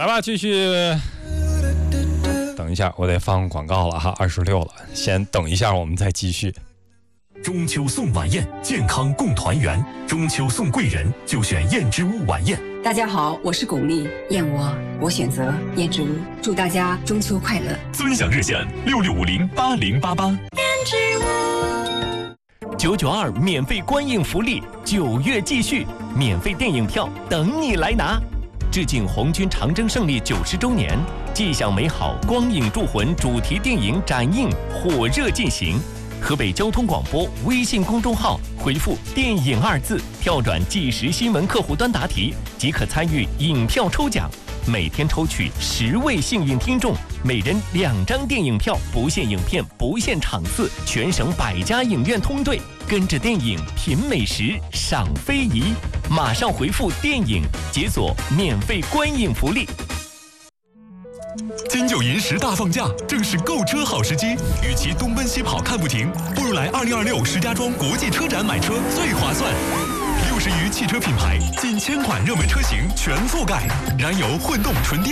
来吧，继续。等一下，我得放广告了哈，26了，先等一下，我们再继续。 中秋送晚宴，健康共团圆。中秋送贵人，就选燕之屋晚宴。 大家好，我是巩俐，燕窝我选择燕之屋，祝大家中秋快乐。 尊享热线66508088。燕之屋992免费观影福利，9月继续，免费电影票等你来拿。致敬红军长征胜利90周年，迹象美好光影铸魂主题电影展映火热进行。河北交通广播微信公众号回复“电影”2字，跳转即时新闻客户端答题，即可参与影票抽奖。每天抽取10位幸运听众，每人2张电影票，不限影片，不限场次，全省100家影院通兑，跟着电影品美食，赏非遗。马上回复“电影”，解锁免费观影福利。 金九银10大放假，正是购车好时机。与其东奔西跑看不停，不如来2026石家庄国际车展买车最划算。60余汽车品牌，近1000款热门车型全覆盖，燃油、混动、纯电。